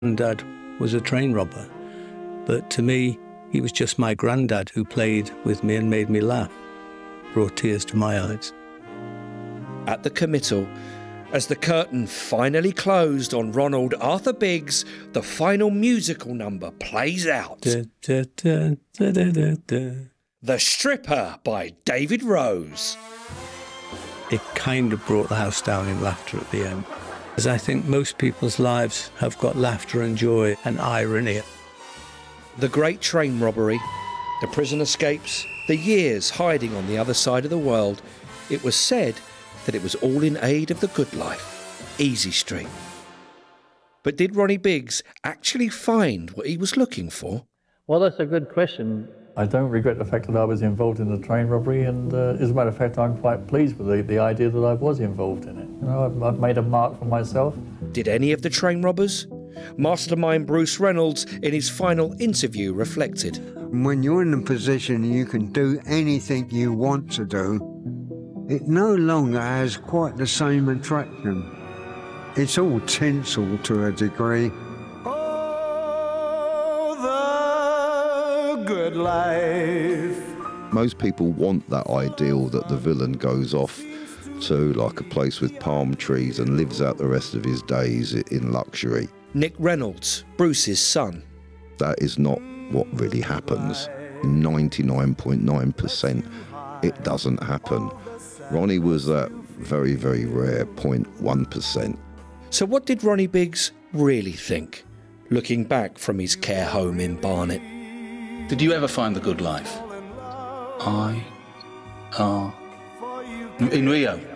Dad was a train robber, but to me, he was just my granddad who played with me and made me laugh, brought tears to my eyes. At the committal, as the curtain finally closed on Ronald Arthur Biggs, the final musical number plays out. Da, da, da, da, da, da, da. The Stripper by David Rose. It kind of brought the house down in laughter at the end, as I think most people's lives have got laughter and joy and irony. The great train robbery, the prison escapes, the years hiding on the other side of the world. It was said that it was all in aid of the good life, Easy Street. But did Ronnie Biggs actually find what he was looking for? Well, that's a good question. I don't regret the fact that I was involved in the train robbery, and as a matter of fact, I'm quite pleased with the idea that I was involved in it. You know, I've made a mark for myself. Did any of the train robbers? Mastermind Bruce Reynolds, in his final interview, reflected. When you're in a position you can do anything you want to do, it no longer has quite the same attraction. It's all tinsel to a degree. Oh, the good life. Most people want that ideal that the villain goes off to like a place with palm trees and lives out the rest of his days in luxury. Nick Reynolds, Bruce's son. That is not what really happens. 99.9% it doesn't happen. Ronnie was that very, very rare 0.1%. So what did Ronnie Biggs really think, looking back from his care home in Barnet? Did you ever find the good life? In Rio.